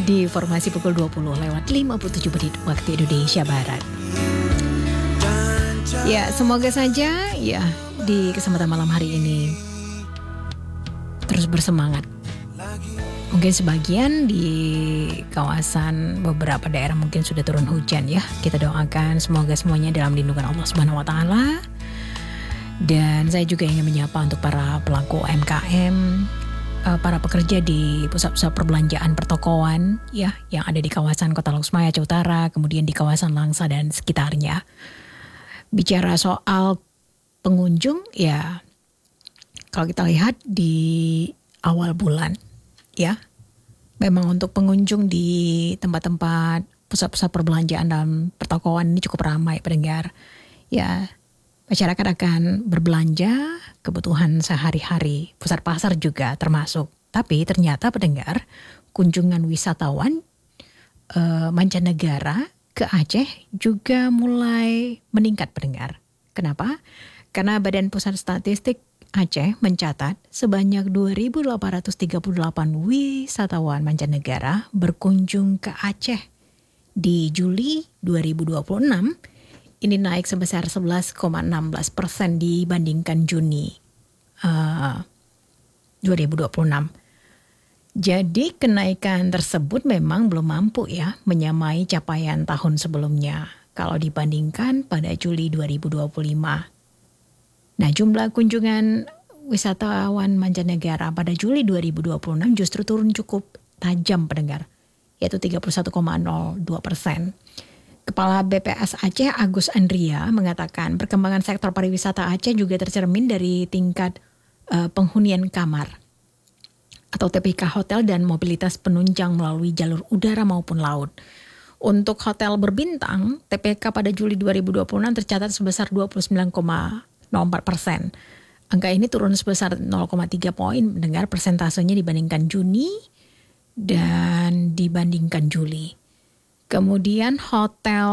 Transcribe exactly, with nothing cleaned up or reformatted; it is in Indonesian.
di formasi pukul dua puluh lewat lima puluh tujuh menit waktu Indonesia Barat. Ya, semoga saja ya di kesempatan malam hari ini terus bersemangat. Mungkin sebagian di kawasan beberapa daerah mungkin sudah turun hujan ya. Kita doakan semoga semuanya dalam lindungan Allah Subhanahu wa taala. Dan saya juga ingin menyapa untuk para pelaku U M K M, para pekerja di pusat-pusat perbelanjaan pertokoan ya yang ada di kawasan Kota Loksmaja Aceh Utara, kemudian di kawasan Langsa dan sekitarnya. Bicara soal pengunjung ya, kalau kita lihat di awal bulan ya, memang untuk pengunjung di tempat-tempat pusat-pusat perbelanjaan dan pertokoan ini cukup ramai pendengar. Ya, masyarakat akan berbelanja kebutuhan sehari-hari, pusat pasar juga termasuk. Tapi ternyata pendengar, kunjungan wisatawan eh, mancanegara ke Aceh juga mulai meningkat pendengar. Kenapa? Karena Badan Pusat Statistik Aceh mencatat sebanyak dua ribu delapan ratus tiga puluh delapan wisatawan mancanegara berkunjung ke Aceh di Juli dua ribu dua puluh enam. Ini naik sebesar sebelas koma enam belas persen dibandingkan Juni uh, dua ribu dua puluh enam. Jadi kenaikan tersebut memang belum mampu ya menyamai capaian tahun sebelumnya kalau dibandingkan pada Juli dua ribu dua puluh lima. Nah, jumlah kunjungan wisatawan mancanegara pada Juli dua ribu dua puluh enam justru turun cukup tajam pendengar, yaitu tiga puluh satu koma nol dua persen. Kepala B P S Aceh Agus Andria mengatakan perkembangan sektor pariwisata Aceh juga tercermin dari tingkat uh, penghunian kamar atau T P K hotel dan mobilitas penunjang melalui jalur udara maupun laut. Untuk hotel berbintang, T P K pada Juli dua ribu dua puluh enam tercatat sebesar dua puluh sembilan koma nol empat persen. Angka ini turun sebesar nol koma tiga poin mendengar persentasenya dibandingkan Juni dan dibandingkan Juli. Kemudian hotel